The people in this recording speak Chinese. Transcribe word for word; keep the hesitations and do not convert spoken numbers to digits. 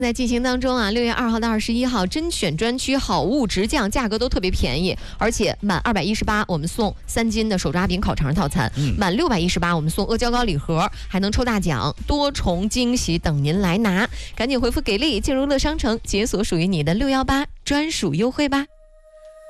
在进行当中啊，六月二号到二十一号，甄选专区好物直降，价格都特别便宜，而且满二百一十八我们送三斤的手抓饼烤肠套餐，嗯、满六百一十八我们送阿胶糕礼盒，还能抽大奖，多重惊喜等您来拿！赶紧回复给力，进入乐商城解锁属于你的六一八专属优惠吧。